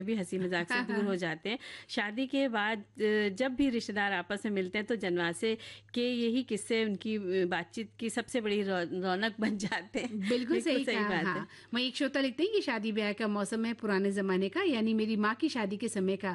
भी हंसी मजाक से दूर हो जाते हैं। शादी के बाद जब भी रिश्तेदार आपस में मिलते हैं तो जनवासे के यही किस्से उनकी बातचीत की सबसे बड़ी रौनक बन जाते हैं। बिल्कुल सही सही कहा। बात है। हाँ, वहीं एक श्रोता लिखते हैं कि शादी ब्याह का मौसम है पुराने जमाने का, यानी मेरी माँ की शादी के समय का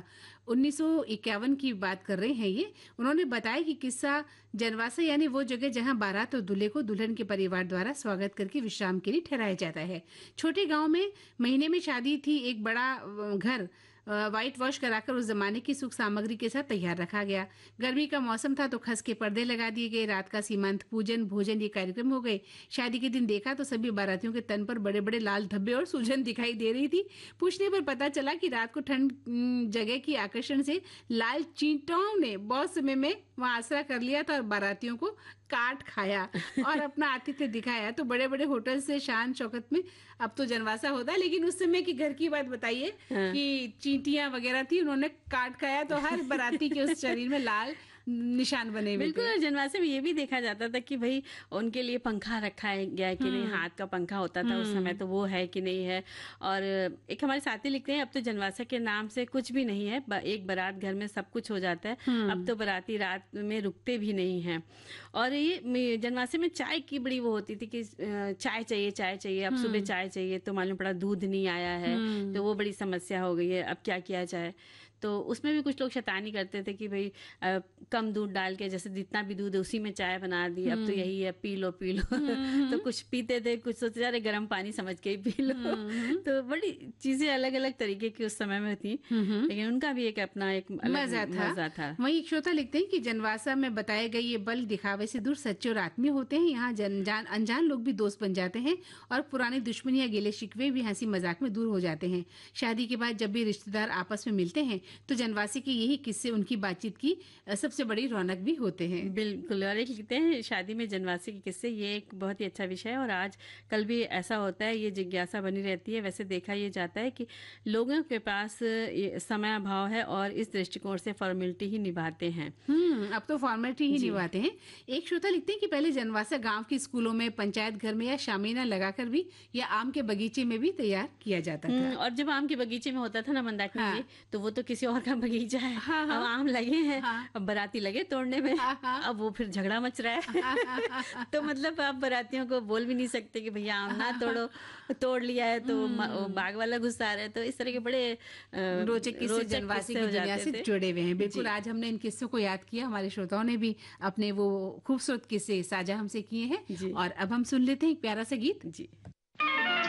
1951 की बात कर रहे हैं ये। उन्होंने बताया कि किस्सा जनवासा यानी वो जगह जहाँ बारात और दूल्हे को दुल्हन के परिवार द्वारा स्वागत करके विश्राम के लिए ठहराया जाता है। छोटे गांव में महीने में शादी थी। एक बड़ा घर व्हाइट वॉश कराकर उस जमाने की सुख सामग्री के साथ तैयार रखा गया। गर्मी का मौसम था तो खस के पर्दे लगा दिए गए। रात का सीमांत पूजन भोजन ये कार्यक्रम हो गए। शादी के दिन देखा तो सभी बारातियों के तन पर बड़े बड़े लाल धब्बे और सूजन दिखाई दे रही थी। पूछने पर पता चला कि रात को ठंड जगह की आकर्षण से लाल चींटों ने बहुत समय में वहां आसरा कर लिया था और बारातियों को काट खाया और अपना आतिथ्य दिखाया। तो बड़े बड़े होटल से शान शौकत में अब तो जनवासा होता है, लेकिन उस समय की घर की बात बताइए। हाँ। कि चींटियां वगैरह थी, उन्होंने काट खाया तो हर बाराती के उस शरीर में लाल निशान बने हुए। बिल्कुल, जनवासे में ये भी देखा जाता था कि भाई उनके लिए पंखा रखा है गया है कि नहीं, हाथ का पंखा होता था उस समय, तो वो है कि नहीं है। और एक हमारे साथी लिखते हैं अब तो जनवासा के नाम से कुछ भी नहीं है, एक बारात घर में सब कुछ हो जाता है। अब तो बाराती रात में रुकते भी नहीं हैं। और ये जनवासे में चाय की बड़ी वो होती थी कि चाय चाहिए चाय चाहिए, अब सुबह चाय चाहिए तो मालूम पड़ा दूध नहीं आया है, तो वो बड़ी समस्या हो गई है। अब क्या किया जाए, तो उसमें भी कुछ लोग शैतानी करते थे कि भाई कम दूध डाल के जैसे जितना भी दूध है उसी में चाय बना दी, अब तो यही है पी लो पी लो। तो कुछ पीते थे, कुछ सोचते जा रहे गर्म पानी समझ के ही पी लो। तो बड़ी चीजें अलग अलग तरीके की उस समय में थी, लेकिन उनका भी एक अपना एक मजा था। वहीं एक श्रोता लिखते हैं कि जनवासा में बताए गए ये बल दिखावे से दूर सच्चे और आत्मीय होते हैं। यहाँ अनजान लोग भी दोस्त बन जाते हैं और पुरानी दुश्मनी या गिले शिकवे भी हंसी मजाक में दूर हो जाते हैं। शादी के बाद जब भी रिश्तेदार आपस में मिलते हैं तो जनवासी के यही किस्से उनकी बातचीत की सबसे बड़ी रौनक भी होते हैं। बिल्कुल। और एक लिखते हैं शादी में जनवासी के किस्से, ये एक बहुत ही अच्छा विषय है और आज कल भी ऐसा होता है, ये जिज्ञासा बनी रहती है। वैसे देखा ये जाता है कि लोगों के पास समय अभाव है और इस दृष्टिकोण से फॉर्मेलिटी ही निभाते हैं। अब तो फॉर्मेलिटी ही निभाते हैं। एक श्रोता लिखते हैं कि पहले जनवासा गांव की स्कूलों में, पंचायत घर में या शामियाना लगाकर भी या आम के बगीचे में भी तैयार किया जाता था। और जब आम के बगीचे में होता था ना मंदाकिनी जी, तो वो तो किसी और का बगीचा है। अब आम लगे हैं, अब बाराती लगे तोड़ने में, अब वो फिर झगड़ा मच रहा है। तो मतलब आप बारातियों को बोल भी नहीं सकते कि भैया आम ना तोड़ो, तोड़ लिया है तो बाग वाला गुस्सा आ रहा है। तो इस तरह के बड़े रोचक किस्से जनवासी की दुनिया से जुड़े हुए हैं। बिल्कुल, आज हमने इन किस्सों को याद किया, हमारे श्रोताओं ने भी अपने वो खूबसूरत किस्से साझा हमसे किए हैं। और अब हम सुन लेते हैं एक प्यारा सा गीत। जी।